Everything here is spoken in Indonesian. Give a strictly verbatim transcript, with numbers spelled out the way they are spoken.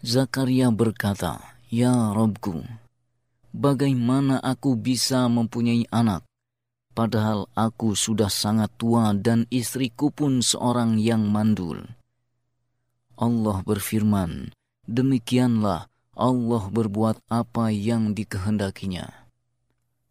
Zakaria berkata, "Ya Rabbku, bagaimana aku bisa mempunyai anak, padahal aku sudah sangat tua dan istriku pun seorang yang mandul?" Allah berfirman, "Demikianlah Allah berbuat apa yang dikehendakinya."